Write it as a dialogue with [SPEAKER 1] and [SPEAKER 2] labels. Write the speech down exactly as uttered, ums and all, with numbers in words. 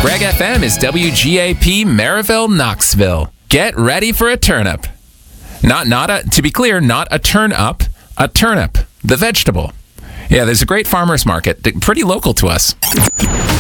[SPEAKER 1] Greg F M is W G A P Maryville, Knoxville. Get ready for a turnip. Not, not a, to be clear, not a turn up, a turnip, the vegetable. Yeah, there's a great farmer's market, pretty local to us.